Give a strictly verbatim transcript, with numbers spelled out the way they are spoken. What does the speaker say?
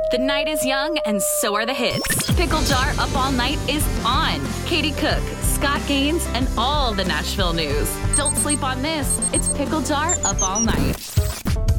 The night is young, and so are the hits. Pickle Jar Up All Night is on. Katie Cook, Scott Gaines, and all the Nashville news. Don't sleep on this. It's Pickle Jar Up All Night.